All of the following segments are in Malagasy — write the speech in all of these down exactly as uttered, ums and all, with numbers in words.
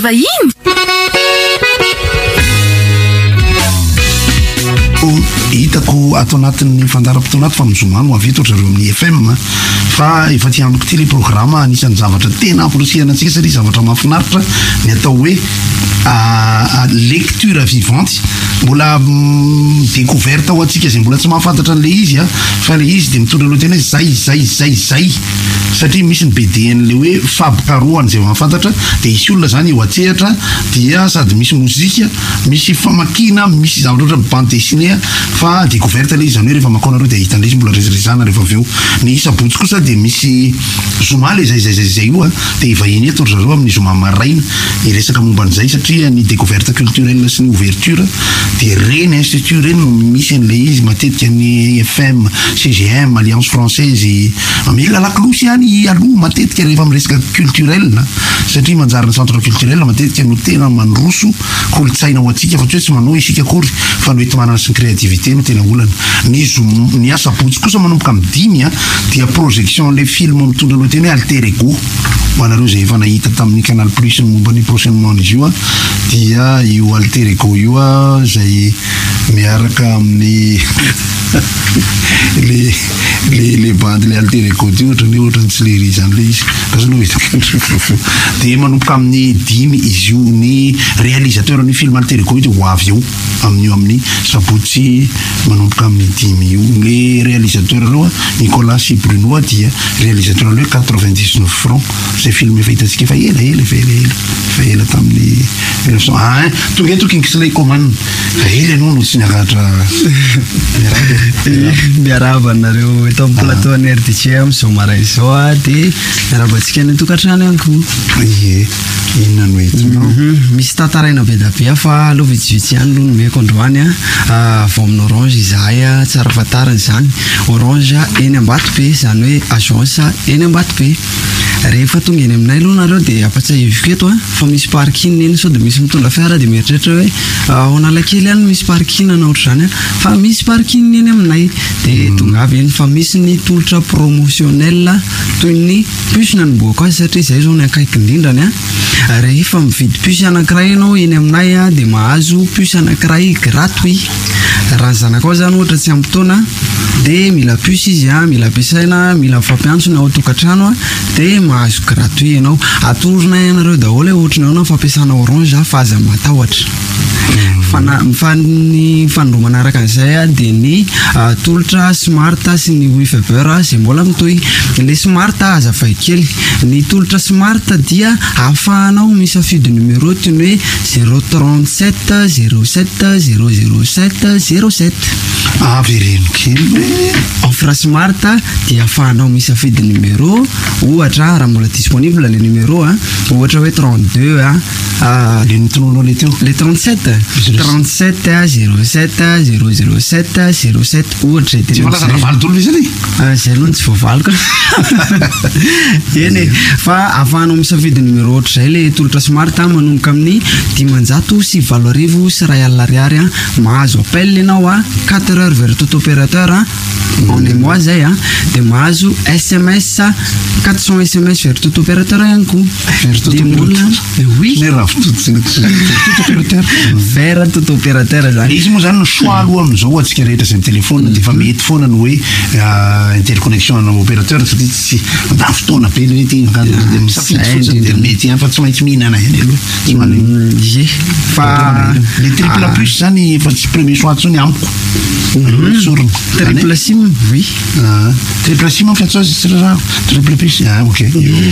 Vahiny hitako ato anatin'ny fandaram-potoanato fa mizomano avito ohatrareo amin'ny F M fa efa ty androko ty le programma anisan'ny zavatra tena amporosiana antsika satria zavatra mahafinaritra ny atao hoe lecture vivante mbola découverte ho antsika zay mbola tsy mahafantatra an'le izy a fa le izy de mitondra loha tena zay zay zay zay satria misy ny B D N le hoe fampikarohany zay mahafantatra de isy olona zany eo atsehatra dia sady misy mozika misy famakina misy zavatra ohatry bande dessinée fa découverte le izy zany hoe rehefa makona reo de ahitandre izy mbola rezirizana rehefa aveo ny sabotsy kosa de misy zoma le zay zay zay zay io a de ivahiny eto ry zareo amin'ny zoma maraina iresaka momba an'izay satria ny découverte culturelle sy ny ouverture de reny institut reny misy an'le izy matetika ny F M C G M Alliance Française amila laklosy any aloha matetika rehefa miresaka culturel satria manjary ny centre culturel matetika no tena mandroso kolotsaina ho antsika fa tsy hoe tsy manao isika akory fa no etomanana sy ny créativité no tena olana ny zom ny asabotsy kosa manomboka amin'ny dimy a dia projection le film mitondra loha tena hoe alter ego ho anareo zay efa nahita tamin'ny Canal Plus ny momba ny prochainement izy io a dia io alter ego io a zay miaraka amin'ny le le le bande le alter ego io ohatrany ohatrany tsy le ry zany le izy azonao hitako de manomboka amin'ny dimy izy io ny réalisateur ny film alter ego io de ho avy eo amin'io amin'ny sabotsy manomboka amin'ny dimy io le réalisateur reo Nicolas Bruno dia réalisateur le quatre-vingt-dix-neuf francs zay film efa hitantsika efa ela ela efa ela ela efa ela tamin'ny ah tonga eto Kingsley Coman ela no no tsy niakatra miaraba nareo eto amin'ny plateau ny R T C M zao maraina zao a de miarabantsika ny tokantrano ihany koa ie inona no eto misy tantaraina be da be fa aloha vitsivitsy ihany aloha no meko androany a vao amin'ny Orange izahay a tsara fantariny zany Orange eny Ambatobe zany hoe agence eny Ambatobe rehefa tonga eny aminay aloha nareo de apatsahiviko eto a fa misy parking eny sao de misy mitondra fiara de mieritreritra hoe ao Analakely any misy parking na ohatra zany fa misy parking eny aminay de tonga avy eny fa misy ny tolotra promotionnel toy ny puce na niboaka azy satria zay zao ny akaiky indrindrany a rehefa mividy puce anankiray ianao eny aminay a de mahazo puce anankiray gratuit raha zanakao zany ohatra tsy ampotona de mila puce izy a mila ampiasaina mila fampiantsona ao tokantrano a de mahazo gratuit ianao atorona ianareo daholo ohatra nao fampiasana Orange fa aza matahotra fana mifany fandromana araka an'izay a de ny tolotra smart sy ny wi fiber zay mbola mitohy le smart aza vaikely ny tolotra smart dia ahafahanao misafidy numéro toy ny hoe zéro trente-sept zéro sept zéro zéro sept zéro sept avereno kely offre smart dia ahafahanao misafidy numéro ohatra raha mbola disponible le numéro a ohatra hoe trente-deux a le nitononao le teo le trente-sept trente-sept zéro sept zéro zéro sept zéro sept ohatra tsy malazana valodolo le zany zay aloha tsy voavaliko eny fa ahafahanao misafidy numéro ohatra zay le tolotra smart manomboka amin'ny dimanjato sy valo arivo sy ray alina ariary a mahazo appel ianao a quatre heures vers tout opérateur en un mois zay a de mahazo S M S quatre cents S M S vers tout opérateur ihany koa vers tout opérateur oui vers tout opérateur zany izy moa zany no choix aloha am'izao atsika rehetra zay telefona de fa mety foana no hoe interconnexion ana opérateur satria tsy mandany fotoana be le ty de misafidy de mety ihany fa tsy maintsy mihinana ihany aloha tsy manao ie fa le triple plus zany fa tsy premier choix tsony amiko sorona triple sim oui triple sim ampiatso azy raha triple plus ah ok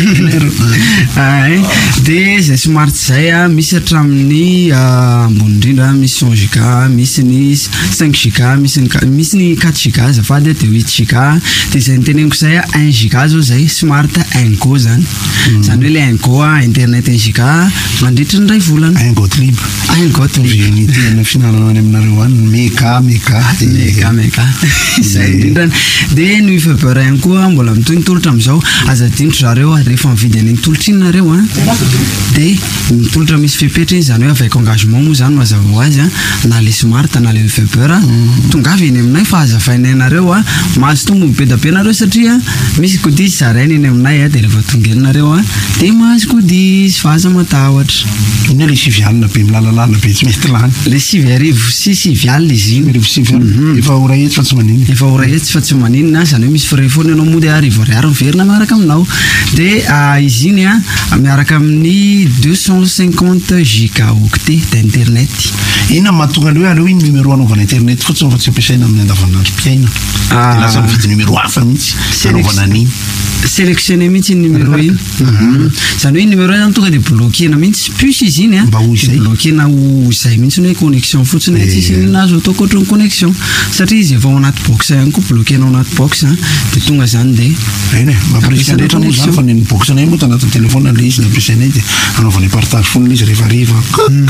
de zay smart zay a misy hatramin'ny ambony indrindra misy cent giga misy ny cinq giga misy misy ny quatre giga azafady de huit giga de zay niteneniko zay a un giga zao zay smart un go zany zany hoe le un go a internet un giga mandritra ny ray volana un Gottlieb un Gottlieb ny tena finanana any aminareo any meka meka meka meka zay indrindrany dia ny Weber ihany koa mbola mitolotolotra amin'izao azadintro zareo rehefa mividy an'iny tolotra iny nareo a dia mitolotra misy fepetra iny zany hoe avec engagement moa zany mazava ho azy a na le Smart na le Weber tongavy eny aminay fa azavainay nareo a mahazo tombony be da be nareo satria misy kodisy zarainy eny aminay a dia rehefa tonga eny nareo a dia mahazo kodisy fa aza matahotra iny le sivy alina be milalalala be tsy mety lany le sivy arivo sy sivy alina izy iny arivo sivy alina efa ora hetsy fa tsy manina efa ora hetsy fa tsy maninona zany hoe misy frais foana ianao moa dia arivo ariary miverina miaraka aminao dia izy iny a miaraka amin'ny deux cent cinquante gigaoctet d'internet ina mahatonga le hoe aleo iny numéro anaovana internet fotsiny fa tsy ampiasaina amin'ny andavanandro mpiaina dia lasa mividy numéro hafa mihitsy anaovana an'iny sélectionné mihitsy iny numéro iny zany hoe numéro iny zany tonga dia bloquena mihitsy plus izy iny a mba ho izay bloquena ho izay mihitsy hoe connexion fotsiny tsisy iny nazo atao koatra ny connexion satria izy efa ao anaty box ihany koa bloquena ao anaty box dia tonga zany dia eny e mampirisika rehetra moa zany fa ny boxanay moa tanatin'ny telefona le izy nampiasainay dia anaovanay partage foana le izy rehefa riva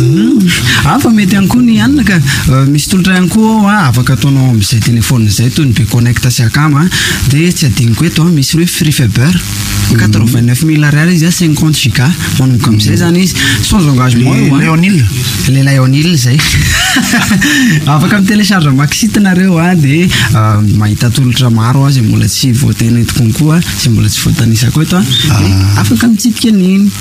afa mety ihany koa ny anina ka misy tolotra ihany koa a afaka ataonao amin'izay telefona izay toy ny be connecte sy akama dia tsy adiniko eto misy hoe free Weber quatre-vingt-neuf mille ariary izy a cinquante giga manomboka amin'izay zany izy sans engagement io a Léonil le Léonil zay afaka mitelecharge maxite nareo a dia mahita tolotra maro a zay mbola tsy voatena eto konkoa zay mbola tsy voatanisako eto a afaka mitsipika an'iny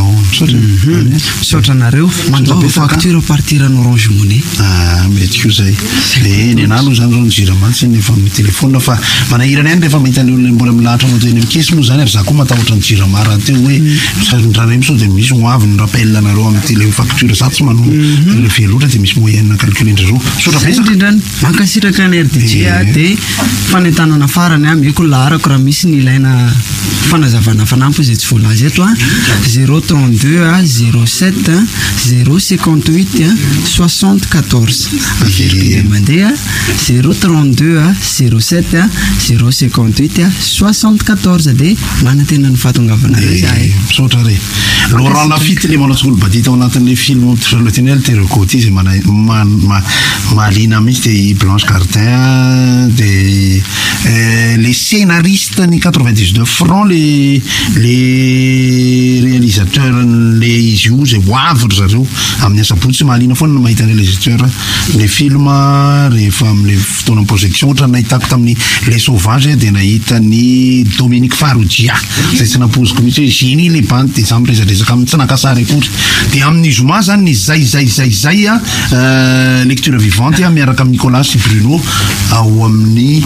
misaotra nareo manjao facture partir ny Orange Money mety koa zay eny ana aloha zany zao nijira mantsy iny efa amin'ny telefona fa manahirana ihany rehefa mahita ny olona mbola milahatra anao toy eny mikesy moa zany ary za koa matahotra nijira mara teo hoe raray misao dia misy hoavy ny rappel nareo amin'ny télé facture za tsy manao le veloatra dia misy moyenne calculendra zo sotra betsaka indrindrany mankasiraka ny R D G a dia fanentanana farany a meko laharako raha misy ny ilaina fanazavana fanampy izay tsy voalaza eto a zéro trente-deux a zéro sept zéro cinquante-huit soixante quatorze averiko mandeha zéro trente-deux a zéro sept zéro cinquante-huit soixante quatorze dia manantena ny fahatongavana zay misaotra re Laurent Lafitte le manao tsogolo badita ao anatin'le film Salotiniel Terracotta izy mahalina mihitsy dia Blanche Gardin dia les scénaristes ny quatre-vingt-dix-neuf francs le les réalisateurs le izy io zay hoavy zareo amin'ny asabotsy mahalina foana no mahita ny réalisateur le film rehefa amin'le fotoana projection ohatra nahitako tamin'ny les sauvages dia nahita ny Dominique Farrugia zay tsy napoziko mihitsy hoe génie le bande dia za miresadresaka amin'ny tsy nakasary akory dia amin'ny zoma zany ny zay zay zay zay a lecture vivante a miaraka amin'ny Nicolas Bruno ao amin'ny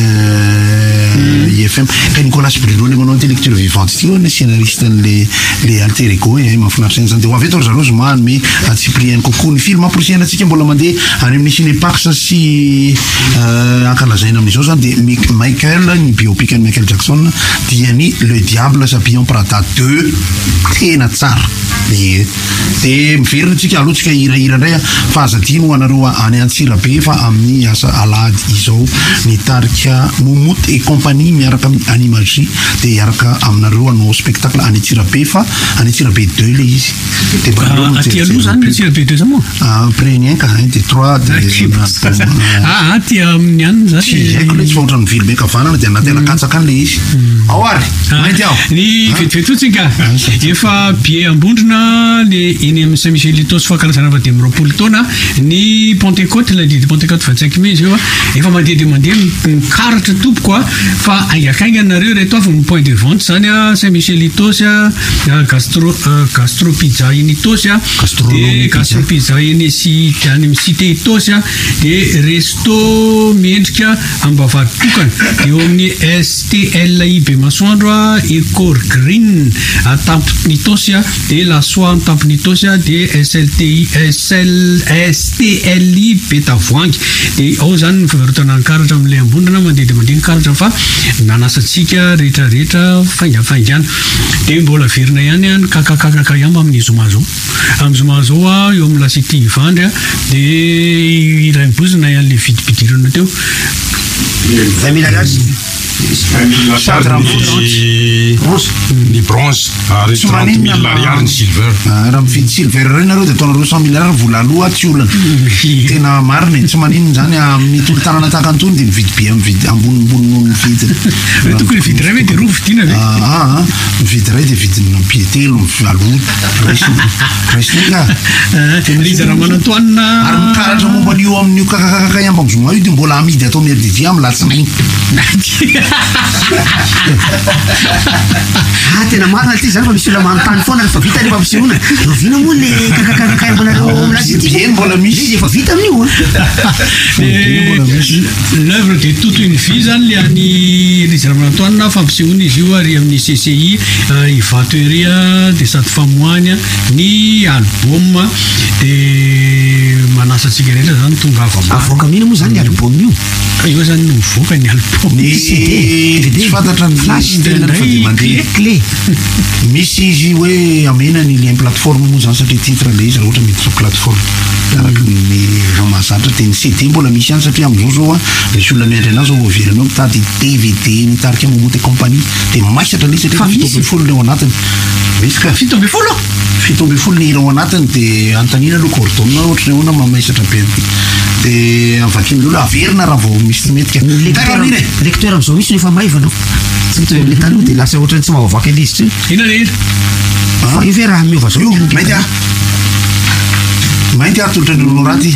I F M ka Nicolas Bruno le manao ty lecture vivante ty ny scénariste le le alter ego e mahafinaritra zany dia ho avy eto ry zareo zoma me Cyprien kokoa ny film amporosiana antsika mbola mandeha any amin'ny Cinéparks sy ankalazaina amin'izao zany dia Michael ny biopic ny Michael Jackson dia ny Le Diable s'habille en Prada deux tena tsara dia miverina tsika aloha tsika hirahira indray a fa azadino ho anareo any Antsirabe fa amin'ny asa alady izao nitarika Moumout et compagnie miaraka amin'ny Animagie dia hiaraka aminareo anao spectacle any Antsirabe fa any Antsirabe deux le izy dia aty aloha zany Antsirabe deux za moa après ny ainka dia trois ah aty amin'ny any zany tsy haiko le tsy fa ohatra ny vily be kavanana dia anaty alakatsaka any le izy ao ary mainty aho ny vetivetotsika efa bie ambondrona le eny amin'ny Saint-Michel Litos fahakalazana fa dia miroapolo taona ny Pentecôte la lidy Pentecôte vingt-cinq mai izy eo efa mandeha dia mandeha mikaratra tompoko a fa aingakainganareo reto avy ny point de vente zany a Saint-Michel Litos gastro gastro pizza eny Itos dia gastro pizza eny si any amin'ny cité Itos dia resto miendrika ambavary tokana eo amin'ny S T L I be masoandro a Ecor Green a tampony Itos dia la soa tampony Itos dia S L T I S L S T L I Betavoangy dia ao zany ny fivarotana ny karatra amin'ilay ambondrona mandeha dia mandeha ny karatra fa nanasatsika rehetra rehetra faingafaingana dia mbola verina ihany any kakakakaka ihany amin'ny zoma zao amin'ny zoma zao a eo amin'ny lasity ivandry dia iray mibozina ihany le vidibidirana teo vingt mille ariary ny bronze ary trente mille ariary ny silver. Raha mividy silver reny nareo dia ataonareo cent mille ariary vola aloha tsy olana tena marina tsy maninona zany mitolo tanana tahaka antony dia mividy be mividy ambonimbony noho mividy tokony mividy ray hoe dia roa vidiana ve aa mividy ray dia vidiny pietelo aloha raisnga izy raha manantoanina ary mikaratra momba an'io amin'io kakakaka ambamizoma io dia mbola amidy atao merdidia amin'ny latsinainy ah tena marina ty zany fa misy olona manontany foana rehefa vita rehefa ampisehoana rovina moa le kakakaka ambanareo bien mbola misy efa vita amin'io l'œuvre de toute une vie zany le any izy raha manantoanina fampisehoana izy io ary amin'ny C C I ivato ery dia sady famoahany ny album dia manasantsika rehetra zany tonga avoaka mihina moa zany ny album io io zany no mivoaka ny album tsy fantatra ny flash mandeha clé misy izy hoe amena ny lien plateforme moa zany satria titre le izy raha ohatra miditra plateforme araka ny ramahazatra dia ny C D mbola misy ihany satria amin'izao zao a misy olona miandry anazy ao avelany ao mitady D V D mitarika mamoty compagnie dia maisatra le satria fito amby folo le ao anatiny misy ka fito amby folo fito amby folo ny hira ao anatiny dia antanina aloha cordon ohatra ny ahoana mamaisatra be dia avakiny olo averina raha vao misy metika lecteur am'izao misy nefa maivana tsy mitoy le taloha dia lasa ohatra ny tsy mahavoaka elisitra ina le fa io ve raha miova zao mainty a mainty a tolotra ny olo raty